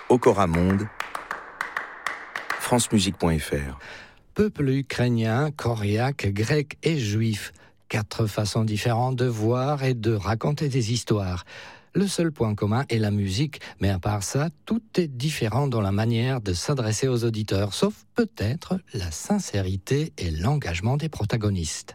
Okora Monde, francemusique.fr. Peuple ukrainien, koryak, grec et juif. 4 façons différentes de voir et de raconter des histoires. Le seul point commun est la musique, mais à part ça, tout est différent dans la manière de s'adresser aux auditeurs, sauf peut-être la sincérité et l'engagement des protagonistes.